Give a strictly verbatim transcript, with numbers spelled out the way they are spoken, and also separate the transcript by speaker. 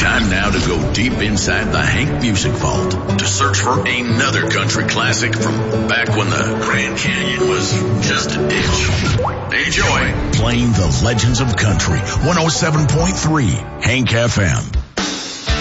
Speaker 1: Time now to go deep inside the Hank Music Vault to search for another country classic from back when the Grand Canyon was just a ditch. Enjoy. Playing the legends of country. one oh seven point three Hank F M.